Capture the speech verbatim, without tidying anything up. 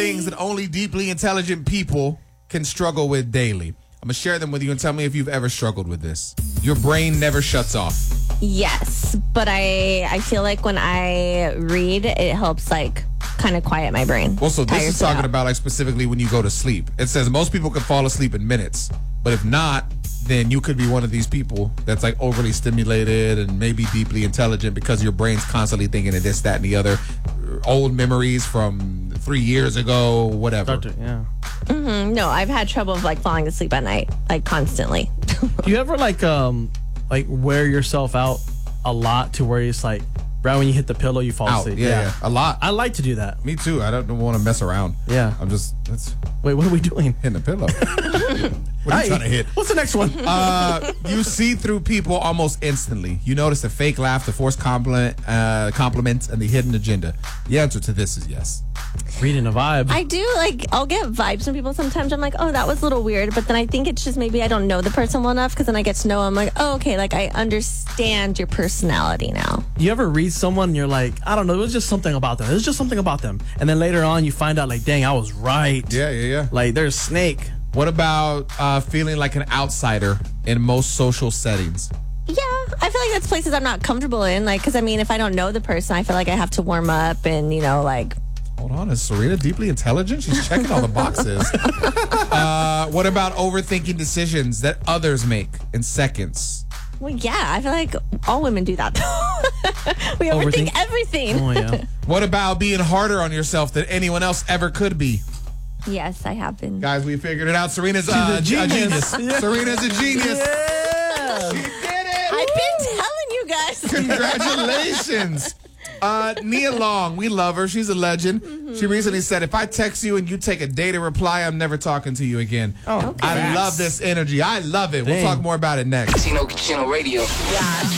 things that only deeply intelligent people can struggle with daily. I'm going to share them with you and tell me if you've ever struggled with this. Your brain never shuts off. Yes, but I I feel like when I read, it helps like kind of quiet my brain. Well, so this Tires is it talking out. about like specifically when you go to sleep. It says most people can fall asleep in minutes, but if not, then you could be one of these people that's like overly stimulated and maybe deeply intelligent because your brain's constantly thinking of this, that, and the other. Old memories from three years ago, whatever. Start to- yeah. Mm, no, I've had trouble of like falling asleep at night, like constantly. Do you ever like um like wear yourself out a lot to where it's like right when you hit the pillow you fall Out, asleep? yeah, yeah, a lot. I like to do that. Me too. I don't want to mess around. Yeah. I'm just that's Wait, what are we doing? hitting the pillow. What are you Hey, trying to hit? What's the next one? Uh, you see through people almost instantly. You notice the fake laugh, the forced compliment, uh, compliments, and the hidden agenda. The answer to this is yes. Reading a vibe. I do like, I'll get vibes from people sometimes. I'm like, oh, that was a little weird. But then I think it's just maybe I don't know the person well enough because then I get to know them. Like, oh, okay, like I understand your personality now. You ever read someone and you're like, I don't know, it was just something about them. It was just something about them. And then later on you find out like, dang, I was right. Yeah, yeah, yeah. Like there's Snake. What about uh, feeling like an outsider in most social settings? Yeah, I feel like that's places I'm not comfortable in. Like, because I mean, if I don't know the person, I feel like I have to warm up and, you know, like. Hold on, is Serena deeply intelligent? She's checking all the boxes. uh, what about overthinking decisions that others make in seconds? Well, yeah, I feel like all women do that. We overthink, Overthink? everything. Oh yeah. What about being harder on yourself than anyone else ever could be? Yes, I have been. Guys, we figured it out. Serena's uh, a genius. Serena's a genius. Yeah. She did it. I've been telling you guys. Congratulations. Uh, Nia Long, we love her. She's a legend. Mm-hmm. She recently said, if I text you and you take a day to reply, I'm never talking to you again. Oh, Okay. I love this energy. I love it. Dang. We'll talk more about it next. Chino, Chino Radio. Yeah.